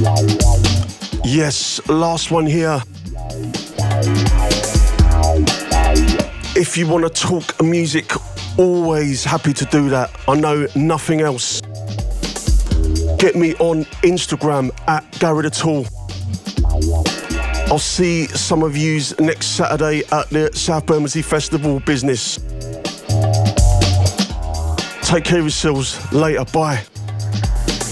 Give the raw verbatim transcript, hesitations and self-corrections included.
Yes, last one here. If you want to talk music, always happy to do that. I know nothing else. Get me on Instagram at Gary the Tool. I'll see some of yous next Saturday at the South Bermondsey Festival Business. Take care of yourselves. Later. Bye.